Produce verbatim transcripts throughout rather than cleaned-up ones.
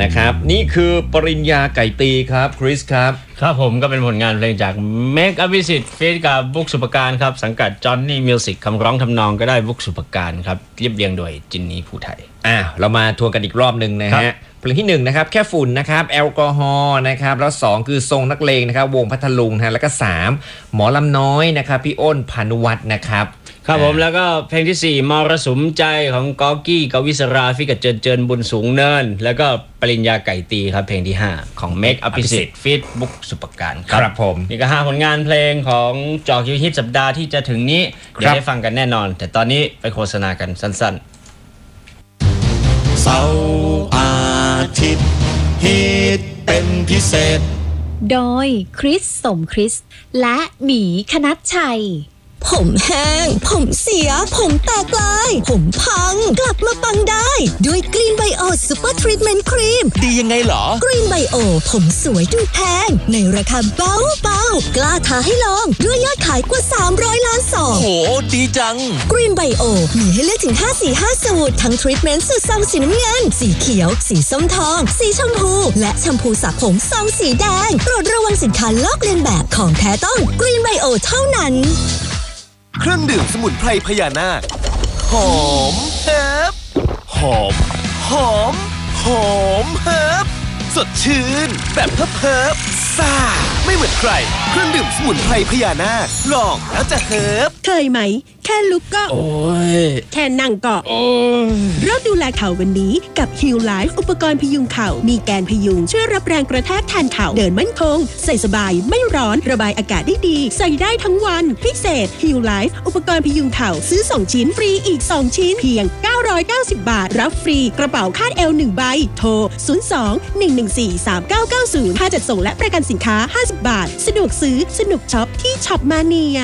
นะครับนี่คือปริญญาไก่ตีครับคริสครับครับผมก็เป็นผลงานเพลงจากเมกอภิสิทธิ์ฟีดกับบุ๊กสุปการครับสังกัดจอห์นนี่มิวสิกคำร้องทำนองก็ได้บุ๊กสุปการครับเรียบเรียงโดยจินนี่ภูไทยอ่าเรามาทวนกันอีกรอบนึงนะฮะเพลงที่หนึ่งนะครับแค่ฝุ่นนะครับแอลกอฮอล์นะครับแล้วสองคือทรงนักเลงนะครับวงพัทลุงนะแล้วก็สามหมอลำน้อยนะครับพี่อ้นพานุวัฒน์นะครับครับผมแล้วก็เพลงที่สี่มรสุมใจของกอกี้กวิศราฟิกกับเจินเจินบุญสูงเนินแล้วก็ปริญญาไก่ตีครับเพลงที่ห้าของเมกอภิสิทธิ์ฟีดบุ๊กสุปการครับผมนี่ก็ห้าผลงานเพลงของจอคิวฮิตสัปดาห์ที่จะถึงนี้เดี๋ยวได้ฟังกันแน่นอนแต่ตอนนี้ไปโฆษณากันสั้นๆเสาร์อาทิตย์ฮิตเป็นพิเศษโดยคริสสมคริสและหมีคณัชชัยผมแห้งผมเสียผมแตกลายผมพังกลับมาปังได้ด้วยกรีนไบโอซูเปอร์ทรีทเมนต์ครีมดียังไงเหรอกรีนไบโอผมสวยดูแพงในราคาเบาเบากล้าท้าให้ลองด้วยยอดขายกว่าสามร้อยล้านซองโหดีจังกรีนไบโอมีให้เลือกถึงห้าสีห้าสูตรทั้งทรีทเมนต์สูตรซองสีน้ำเงินสีเขียวสีส้มทองสีชมพูและแชมพูสระผมซองสีแดงโปรดระวังสินค้าลอกเลียนแบบของแท้ต้องกรีนไบโอเท่านั้นเครื่องดื่มสมุนไพรพญานาคหอมเฮิบหอมหอมหอมเฮิบสดชื่นแบบเพิบเพิบซ่าไม่เหมือนใครเครื่องดื่มสมุนไพรพญานาคลองแล้วจะเฮิบเคยไหมแค่ลุกก็โอ้ยแค่นั่งก็โอ้ยเริ่มดูแลเข่าวันนี้กับ Heal Life อุปกรณ์พยุงเข่ามีแกนพยุงช่วยรับแรงกระแทกแทนเข่าเดินมั่นคงใส่สบายไม่ร้อนระบายอากาศได้ดีใส่ได้ทั้งวันพิเศษ Heal Life อุปกรณ์พยุงเข่าซื้อสองชิ้นฟรีอีกสองชิ้นเพียงเก้าร้อยเก้าสิบบาทรับฟรีกระเป๋าคาดเอวหนึ่งใบโทรศูนย์ สอง หนึ่ง หนึ่ง สี่ สาม เก้า เก้า ศูนย์ค่าจัดส่งและประกันสินค้าห้าสิบบาทสะดวกซื้อสนุกช็อปที่ช็อปมาเนีย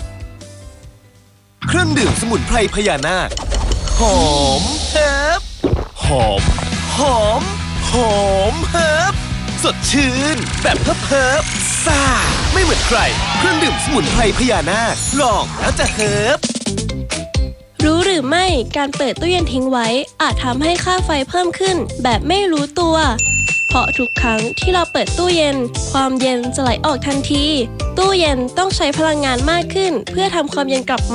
เครื่องดื่มสมุนไพรพญานาคหอมเฮิบหอมหอมหอมเฮิบสดชื่นแบบเพิบเพิบซ่าไม่เหมือนใครเครื่องดื่มสมุนไพรพญานาคลองแล้วจะเฮิบรู้หรือไม่การเปิดตู้เย็นทิ้งไว้อาจทำให้ค่าไฟเพิ่มขึ้นแบบไม่รู้ตัวเพราะทุกครั้งที่เราเปิดตู้เย็นความเย็นจะไหลออกทันทีตู้เย็นต้องใช้พลังงานมากขึ้นเพื่อทำความเย็นกลับมา